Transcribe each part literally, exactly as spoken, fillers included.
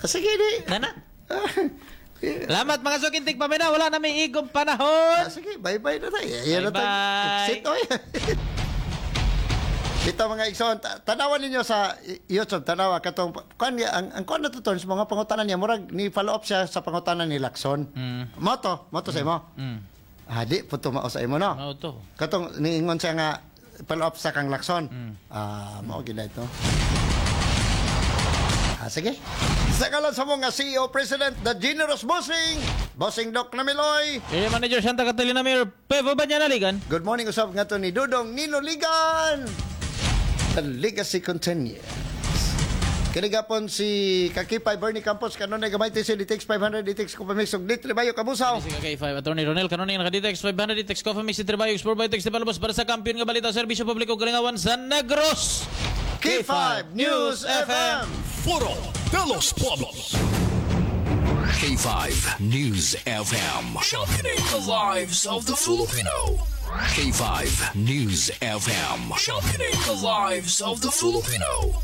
Sige, di. Nana. Ah, Salamat mga sukintik pamina. Wala na may igong panahon. ah, sige, bye-bye na tayo. Ayan na tayo. Bye-bye. Exit, oy. Ito mga igsoon, ta- tanawan ninyo sa YouTube, tanawa katong kan ang ang kon natuton sa mga pangutanan niya murag ni follow up siya sa pangutanan ni Lacson. Mm. Moto, moto sa imo. Mm. Hadi puto mao sa imo no. Mao to. Katong niingon siya nga follow up sa kang Lacson. Mm. Ah, mao gid ito. Ah, sige. Sa kalan sa mga C E O President, the generous bossing, bossing Doc Namiloy. Area Manager Santa Catalina Mayor Pevo Banyaligan. Good morning usab nga to ni Dudong Nino Ligan. The legacy continues. Kinigapon si Kakipay Bernie Campos kanon na gamay si D T X five hundred D T X Kupamix ug Litri Bayo Kabusaw. Si K five Attorney Ronel kanon nga Ditex five hundred Ditex Coffee Mix Trabayo Export by Tex Developers para sa kampiyon nga balita serbisyo publiko kalingawan sa Negros. K five News F M. Foro de los Pueblos. K five News F M. Championing the lives of the Filipino. K five News F M. Championing the lives of the Filipino.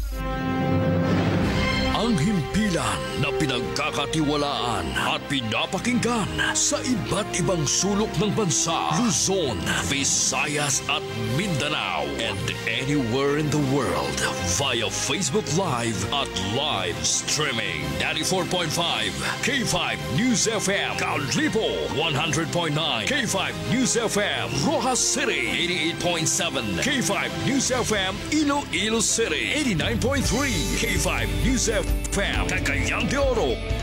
Ang himpilan na pinagkakatiwalaan at pinapakinggan sa iba't ibang sulok ng bansa, Luzon, Visayas at Mindanao, and anywhere in the world via Facebook Live at live streaming. ninety-four point five K five News F M, Calripo, one hundred point nine K five News F M, Rojas City, eighty-eight point seven K five News F M, Iloilo City, eighty-nine point three K five News F M, Cagayan de Oro,